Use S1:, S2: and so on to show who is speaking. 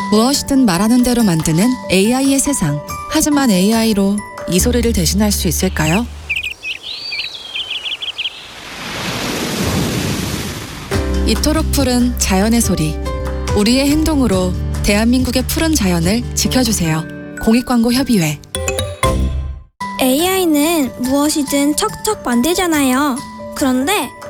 S1: 무엇이든 말하는 대로 만드는 AI의 세상. 하지만 AI로 이 소리를 대신할 수 있을까요? 이토록 푸른 자연의 소리. 우리의 행동으로 대한민국의 푸른 자연을 지켜주세요. 공익광고협의회.
S2: AI는 무엇이든 척척 만들잖아요. 그런데